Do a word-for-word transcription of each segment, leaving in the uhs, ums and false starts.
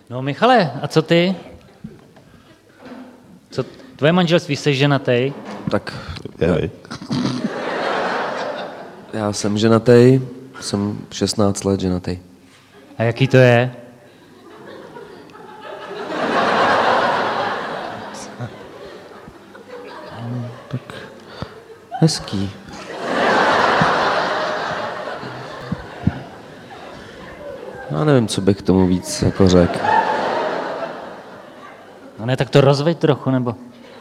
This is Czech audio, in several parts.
No Michale, a co ty? Co tvoje manželství, jsi ženatej? Tak je. Já jsem ženatej, jsem šestnáct let ženatej. A jaký to je? Tak hezký. Já nevím, co bych k tomu víc jako řekl. No ne, tak to rozveď trochu, nebo?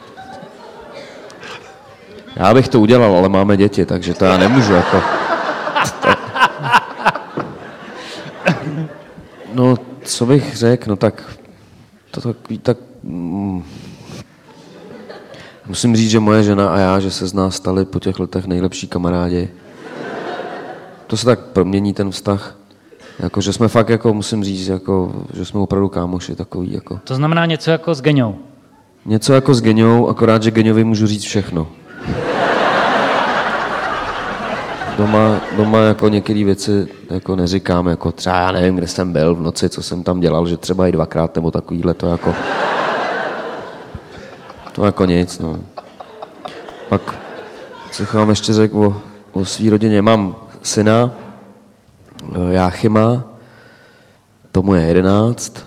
Já bych to udělal, ale máme děti, takže to já nemůžu jako... Tak. No, co bych řekl, no tak... To takový, tak... Mm, musím říct, že moje žena a já, že se z nás stali po těch letech nejlepší kamarádi. To se tak promění ten vztah. Jako, že jsme fakt, jako, musím říct, jako, že jsme opravdu kámoši takový, jako. To znamená něco jako s Geňou. Něco jako s Geňou, akorát, že Geňovi můžu říct všechno. Doma, doma jako některé věci jako neříkám, jako třeba já nevím, kde jsem byl v noci, co jsem tam dělal, že třeba i dvakrát nebo takovýhle, to jako... To jako nic, no. Pak, co vám ještě řekl o, o svý rodině, mám syna, Jáchyma, tomu je jedenáct.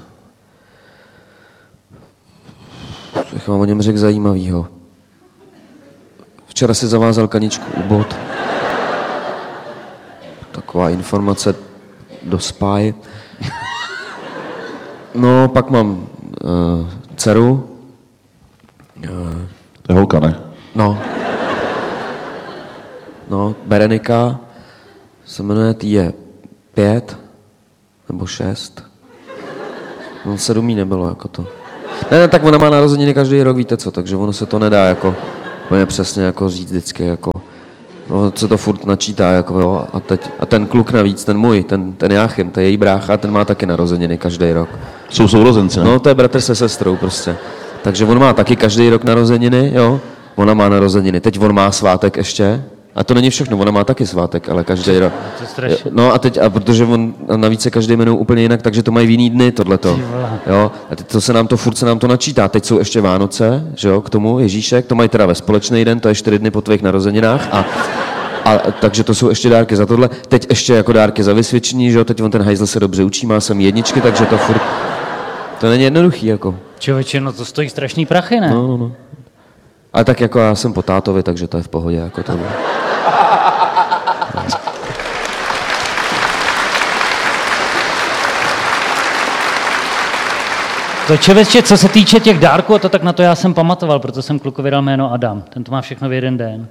Co vám o něm řekl zajímavýho. Včera si zavázal kaničku u bod. Taková informace do spáje. No, pak mám uh, dceru. Uh, to je holka, ne? No. No, Berenika se jmenuje, tý je pět nebo šest. No, sedm jí nebylo, jako to. Ne, ne, tak ona má narozeniny každý rok, víte co, takže ono se to nedá, jako, úplně přesně, jako říct vždycky, jako, no, se to furt načítá, jako, jo, a teď, a ten kluk navíc, ten můj, ten, ten Jáchym, to je její brácha, ten má taky narozeniny každý rok. Jsou sourozenci, ne? No, to je bratr se sestrou, prostě. Takže on má taky každý rok narozeniny, jo, ona má narozeniny, teď on má svátek ještě. A to není všechno, ona má taky svátek, ale každý rok. No a teď, a protože on a navíc se každý jmenuje úplně jinak, takže to mají v jiný dny, tohleto. Jo, a teď to se nám to, furt se nám to načítá. Teď jsou ještě Vánoce, že jo, k tomu Ježíšek, to mají teda ve společný den, to je čtyři dny po tvých narozeninách a, a takže to jsou ještě dárky za tohle. Teď ještě jako dárky za vysvědčení, že jo, teď on ten hajzl se dobře učí, má sem jedničky, takže to furt, to není jednoduchý, jako. Člověče, no to stojí strašný prachy, ne? No, no, no. Ale tak jako já jsem po tátovi, takže to je v pohodě, jako to. To člověče, co se týče těch dárků, a to tak na to já jsem pamatoval, proto jsem klukovi dal jméno Adam. Ten to má všechno v jeden den.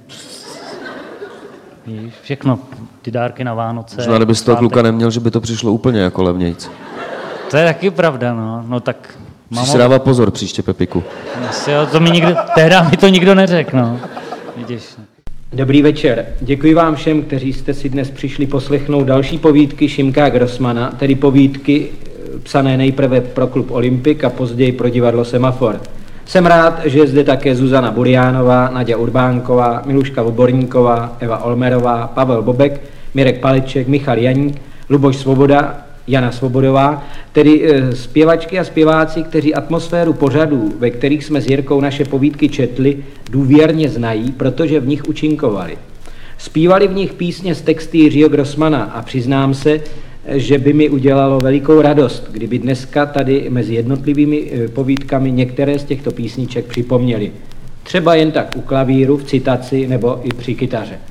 Víš, všechno, ty dárky na Vánoce. Možná, kdyby z toho kluka neměl, že by to přišlo úplně jako levnějc. To je taky pravda, no. No tak... Musíš si dávat pozor příště, Pepiku. Asi jo, to mi nikdo, tehdy mi to nikdo neřekl, no. Vidíš. Dobrý večer. Děkuji vám všem, kteří jste si dnes přišli poslechnout další povídky Šimka Grossmana, tedy povídky psané nejprve pro klub Olympik a později pro divadlo Semafor. Jsem rád, že je zde také Zuzana Buriánová, Naďa Urbánková, Miluška Voborníková, Eva Olmerová, Pavel Bobek, Mirek Paleček, Michal Janík, Luboš Svoboda, Jana Svobodová, tedy e, zpěvačky a zpěváci, kteří atmosféru pořadů, ve kterých jsme s Jirkou naše povídky četli, důvěrně znají, protože v nich účinkovali. Zpívali v nich písně z texty Jiřího Grossmana a přiznám se, že by mi udělalo velikou radost, kdyby dneska tady mezi jednotlivými e, povídkami některé z těchto písniček připomněli. Třeba jen tak u klavíru, v citaci nebo i při kytaře.